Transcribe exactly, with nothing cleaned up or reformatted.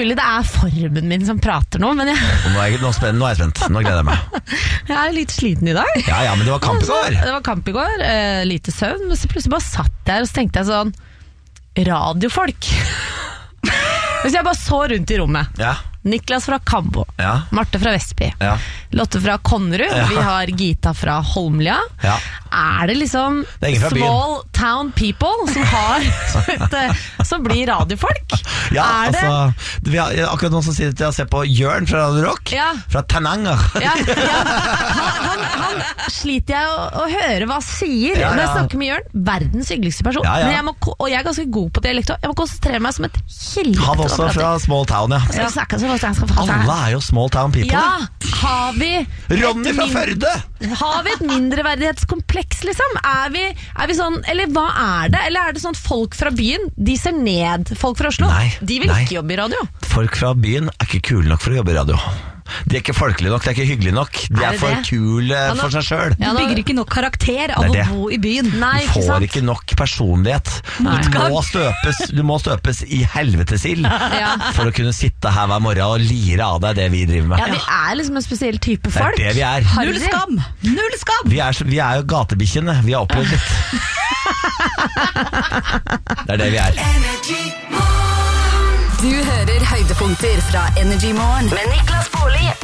mulig det er formen min som prater nå, men jeg... Nå er jeg, nå, spent, nå er jeg spent, nå gleder jeg meg. Jeg er litt sliten i dag. Ja, ja, men det var kamp i går. Det var kamp i går, eh, lite søvn, men så plutselig bare satt jeg her, og så tenkte jeg sånn, radiofolk. Hvis jeg bare så rundt i rommet. Ja. Niklas fra Kambo, ja. Marte fra Vestby, ja. Lotte fra Konnerud, ja. Vi har Gita fra Holmlia. Ja. Er det liksom det er small town people som har som blir radiofolk? Ja, er det? Altså, vi har akkurat noen som sier til å se på Jørn fra Radio Rock, ja. Fra Tananger. Ja, ja. Han, han, han sliter jeg å, å høre hva han sier ja, ja. Når jeg snakker med Jørn. Verdens hyggeligste person. Ja, ja. Men jeg må, og jeg er ganske god på dialekt. Jeg må konsentrere meg som et helvete. Han også fra small town, ja. Så jeg så Alle er jo small town people. Ja, har vi Ronny fra Førde. Har vi et mindreverdighetskompleks liksom? Er vi, er vi sånn, eller hva er det? Eller er det sånn folk fra byen, de ser ned folk fra Oslo? Nei, de vil nei. Ikke jobbe i radio. Folk fra byen er ikke kule nok for å jobbe i radio. De er ikke folkelige nok, de er ikke hyggelige nok. De er, er for det? Kule ja, for seg selv. Du bygger ikke nok karakter av å bo i byen. Nei, du får ikke, ikke nok personlighet. Du må, støpes, du må støpes i helvetesild ja. For å kunne sitte her hver morgen og lire av deg det vi driver med. Ja, vi er liksom en spesiell type folk. Det er det vi er. Null skam! Null skam! Vi er, vi er jo gatebikkjene. Vi har opplevd litt. Det er det vi er. Du hører høydepunkter fra Energy Morgen med Niklas Baarli